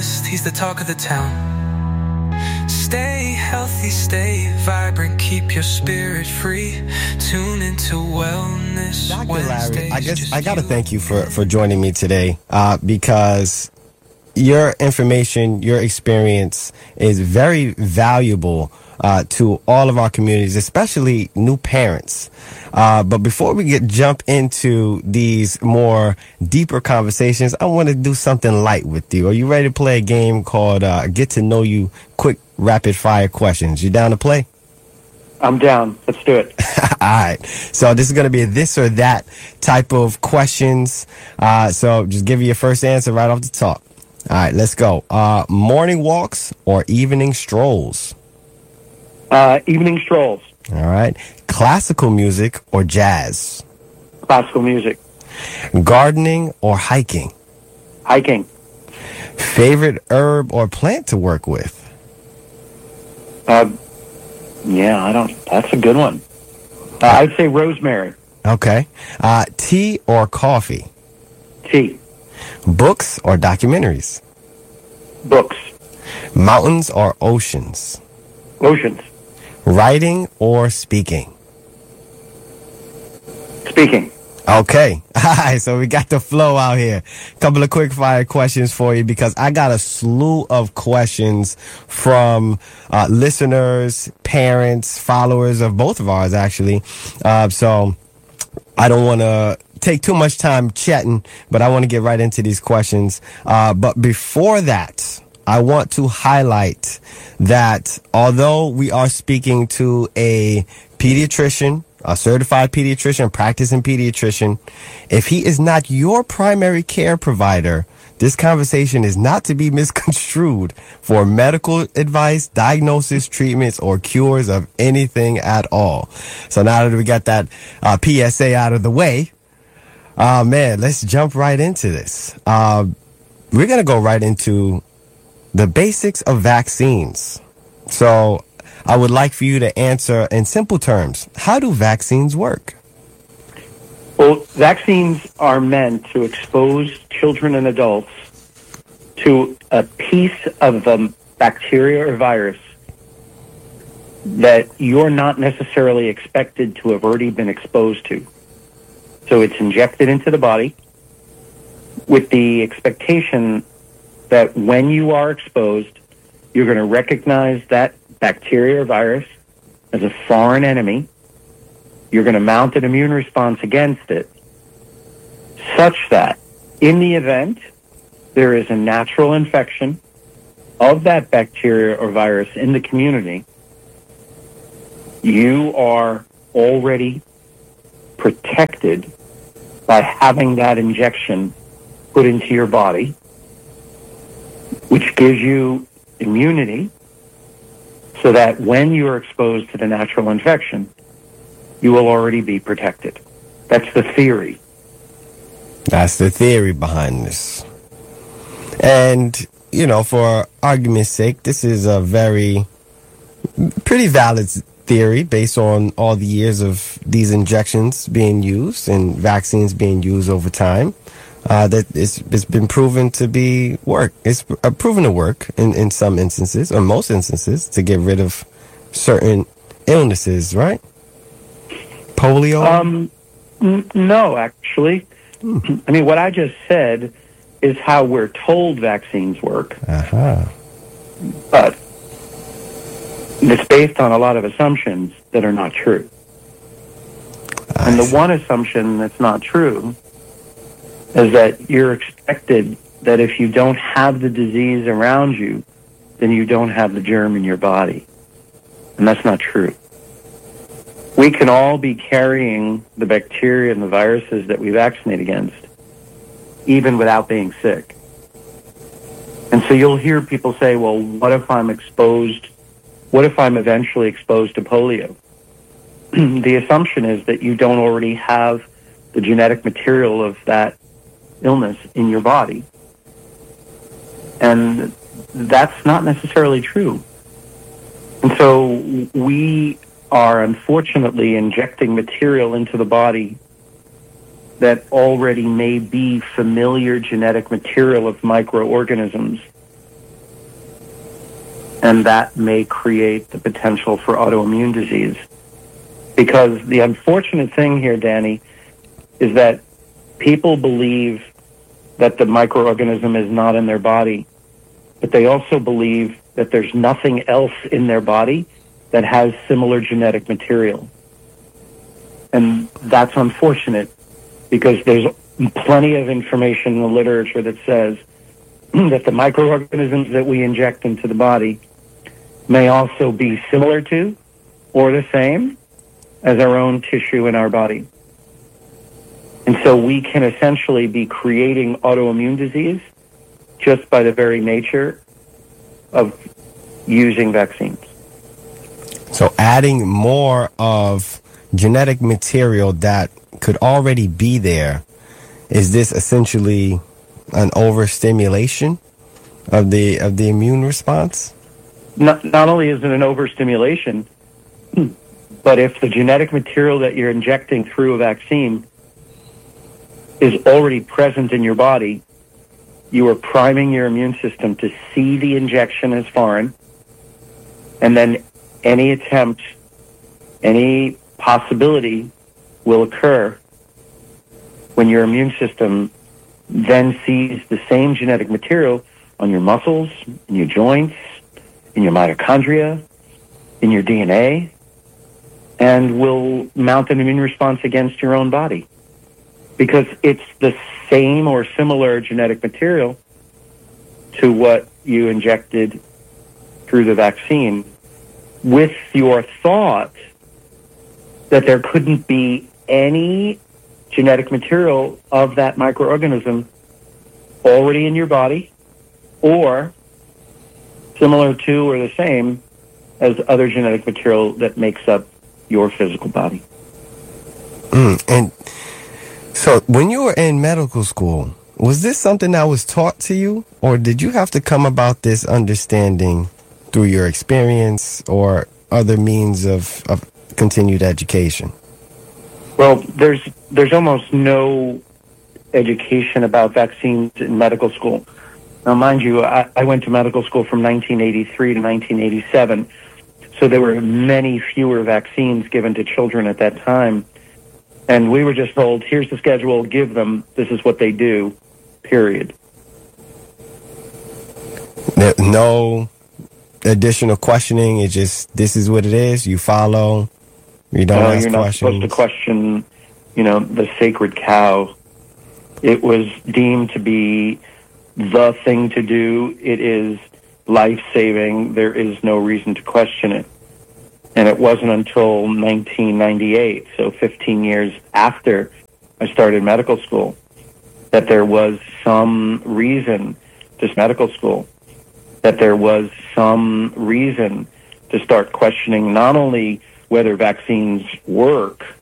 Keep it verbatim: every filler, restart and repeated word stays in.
analyst, he's the talk of the town. Stay healthy, stay vibrant, keep your spirit free. Tune into Wellness Doctor Wednesdays. Larry, I guess just I got to you thank you and for, me. for joining me today uh, because your information, your experience is very valuable uh, to all of our communities, especially new parents. Uh, but before we get jump into these more deeper conversations, I want to do something light with you. Are you ready to play a game called uh, Get to Know You Quick Rapid Fire Questions? You down to play? I'm down. Let's do it. All right. So this is going to be a this or that type of questions. Uh, so just give you your first answer right off the top. All right, let's go. Uh, morning walks or evening strolls? Uh, evening strolls. All right. Classical music or jazz? Classical music. Gardening or hiking? Hiking. Favorite herb or plant to work with? Uh, yeah, I don't. That's a good one. Uh, I'd say rosemary. Okay. Uh, tea or coffee? Tea. Books or documentaries? Books. Mountains or oceans? Oceans. Writing or speaking? Speaking. Okay. All right. So we got the flow out here. Couple of quick fire questions for you because I got a slew of questions from uh, listeners, parents, followers of both of ours, actually. Uh, so I don't want to take too much time chatting, but I want to get right into these questions. Uh, but before that, I want to highlight that although we are speaking to a pediatrician, a certified pediatrician, practicing pediatrician, if he is not your primary care provider, this conversation is not to be misconstrued for medical advice, diagnosis, treatments, or cures of anything at all. So now that we got that uh, P S A out of the way, uh, man, let's jump right into this. Uh, we're going to go right into the basics of vaccines. So I would like for you to answer in simple terms. How do vaccines work? Well, vaccines are meant to expose children and adults to a piece of the bacteria or virus that you're not necessarily expected to have already been exposed to. So it's injected into the body with the expectation that when you are exposed, you're going to recognize that bacteria or virus as a foreign enemy. You're going to mount an immune response against it, such that in the event there is a natural infection of that bacteria or virus in the community, you are already protected by having that injection put into your body, which gives you immunity so that when you are exposed to the natural infection, you will already be protected. That's the theory. That's the theory behind this. And, you know, for argument's sake, this is a very pretty valid theory based on all the years of these injections being used and vaccines being used over time. Uh, that it's, it's been proven to be work. It's uh, proven to work in, in some instances, or most instances, to get rid of certain illnesses, right? Polio? Um, n- no, actually. Hmm. I mean, what I just said is how we're told vaccines work. Uh-huh. But it's based on a lot of assumptions that are not true. I and the see. one assumption that's not true is that you're expected that if you don't have the disease around you, then you don't have the germ in your body. And that's not true. We can all be carrying the bacteria and the viruses that we vaccinate against, even without being sick. And so you'll hear people say, well, what if I'm exposed, what if I'm eventually exposed to polio? The assumption is that you don't already have the genetic material of that illness in your body. And that's not necessarily true. And so we are unfortunately injecting material into the body that already may be familiar genetic material of microorganisms And that may create the potential for autoimmune disease. Because the unfortunate thing here, Danny, is that people believe that the microorganism is not in their body, but they also believe that there's nothing else in their body that has similar genetic material. And that's unfortunate, because there's plenty of information in the literature that says that the microorganisms that we inject into the body may also be similar to or the same as our own tissue in our body. And so we can essentially be creating autoimmune disease just by the very nature of using vaccines. So adding more of genetic material that could already be there, is this essentially an overstimulation of the of the immune response? Not, not only is it an overstimulation, but if the genetic material that you're injecting through a vaccine is already present in your body, you are priming your immune system to see the injection as foreign, and then any attempt, any possibility will occur when your immune system then sees the same genetic material on your muscles, in your joints, in your mitochondria, in your D N A, and will mount an immune response against your own body. Because it's the same or similar genetic material to what you injected through the vaccine, with your thought that there couldn't be any genetic material of that microorganism already in your body, or similar to or the same as other genetic material that makes up your physical body. Mm, and so when you were in medical school, was this something that was taught to you, or did you have to come about this understanding through your experience or other means of, of continued education? Well, there's there's almost no education about vaccines in medical school. Now, mind you, I, I went to medical school from nineteen eighty-three to nineteen eighty-seven, so there were many fewer vaccines given to children at that time. And we were just told, here's the schedule, give them, this is what they do, period. No additional questioning, it's just, this is what it is, you follow, you don't no, ask you're not questions. supposed to question, you know, the sacred cow. It was deemed to be the thing to do. It is life-saving. There is no reason to question it. And it wasn't until nineteen ninety-eight, so fifteen years after I started medical school, that there was some reason to medical school, that there was some reason to start questioning not only whether vaccines work,